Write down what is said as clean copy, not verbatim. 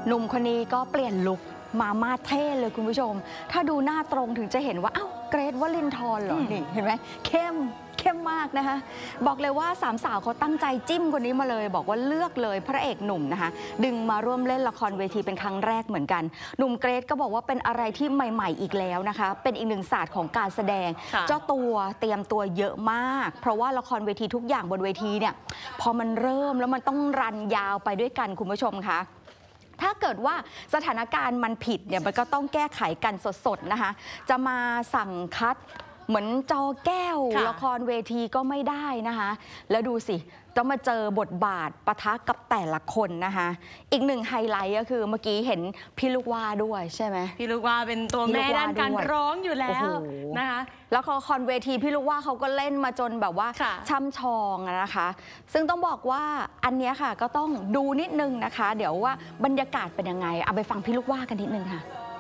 หนุ่มคนนี้ก็เปลี่ยนลุคมามาเท่เลยคุณผู้ชมถ้าดูหน้าตรงถึงจะเห็นว่าอ้าวเกรทวลินทร์เหรอนี่เห็นไหมเข้มมากนะคะบอกเลยว่าสามสาวเขาตั้งใจจิ้มคนนี้มาเลยบอกว่าเลือกเลยพระเอกหนุ่มนะคะดึงมาร่วมเล่นละครเวทีเป็นครั้งแรกเหมือนกันหนุ่มเกรทก็บอกว่าเป็นอะไรที่ใหม่ๆอีกแล้วนะคะเป็นอีกหนึ่งศาสตร์ของการแสดงเจ้าตัวเตรียมตัวเยอะมากเพราะว่าละครเวทีทุกอย่างบนเวทีเนี่ยพอมันเริ่มแล้วมันต้องรันยาวไปด้วยกันคุณผู้ชมคะถ้าเกิดว่าสถานการณ์มันผิดเนี่ยมันก็ต้องแก้ไขกันสดๆนะคะจะมาสั่งคัดเหมือนจอแก้วละครเวทีก็ไม่ได้นะคะแล้วดูสิต้องมาเจอบทบาทปะทะกับแต่ละคนนะคะอีกหนึ่งไฮไลท์ก็คือเมื่อกี้เห็นพี่ลูกว่าด้วยใช่ไหมพี่ลูกว่าเป็นตัวแม่ด้านการร้องอยู่แล้วนะคะแล้วละครเวทีพี่ลูกว่าเขาก็เล่นมาจนแบบว่าช่ำชองนะคะซึ่งต้องบอกว่าอันนี้ค่ะก็ต้องดูนิดนึงนะคะเดี๋ยวว่าบรรยากาศเป็นยังไงเอาไปฟังพี่ลูกว่ากันนิดนึงค่ะ